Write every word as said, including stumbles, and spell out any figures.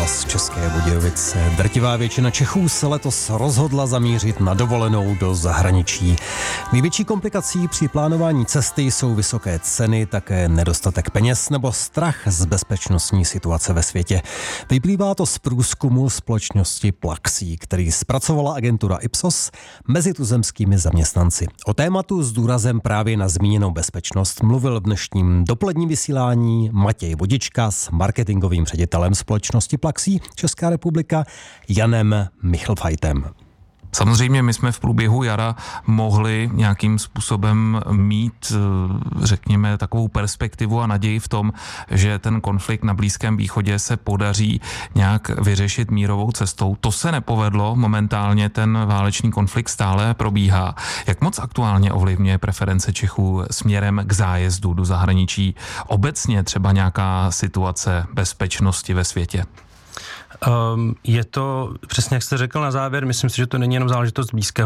rozhlas České Budějovice. Drtivá většina Čechů se letos rozhodla zamířit na dovolenou do zahraničí. Největší komplikací při plánování cesty jsou vysoké ceny, také nedostatek peněz nebo strach z bezpečnostní situace ve světě. Vyplývá to z průzkumu společnosti Plaxi, který zpracovala agentura Ipsos mezi tuzemskými zaměstnanci. O tématu s důrazem právě na zmíněnou bezpečnost mluvil v dnešním dopoledním vysílání Matěj Vodička s marketingovým ředitelem společnosti Plaxi Česká republika Janem Michlfajtem. Samozřejmě my jsme v průběhu jara mohli nějakým způsobem mít, řekněme, takovou perspektivu a naději v tom, že ten konflikt na Blízkém východě se podaří nějak vyřešit mírovou cestou. To se nepovedlo, momentálně ten válečný konflikt stále probíhá. Jak moc aktuálně ovlivňuje preference Čechů směrem k zájezdu do zahraničí obecně třeba nějaká situace bezpečnosti ve světě? Um, je to, přesně jak jste řekl na závěr, myslím si, že to není jenom záležitost Blízkého